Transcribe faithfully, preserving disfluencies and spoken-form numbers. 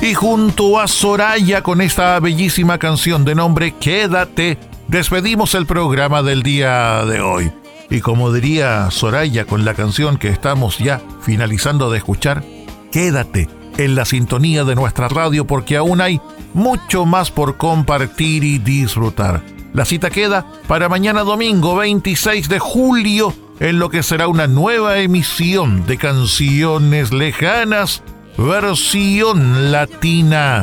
Y junto a Soraya con esta bellísima canción de nombre Quédate, despedimos el programa del día de hoy. Y como diría Soraya con la canción que estamos ya finalizando de escuchar, quédate en la sintonía de nuestra radio porque aún hay mucho más por compartir y disfrutar. La cita queda para mañana domingo veintiséis de julio en lo que será una nueva emisión de Canciones Lejanas, versión latina.